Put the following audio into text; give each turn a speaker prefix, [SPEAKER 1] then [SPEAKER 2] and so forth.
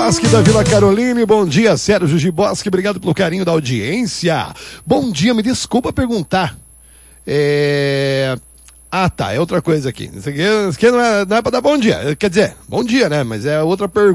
[SPEAKER 1] Giboski da Vila Caroline, bom dia, Sérgio Giboski, obrigado pelo carinho da audiência. Bom dia, me desculpa perguntar. É outra coisa aqui. Isso aqui não é pra dar bom dia. Quer dizer, bom dia, né? Mas é outra pergunta.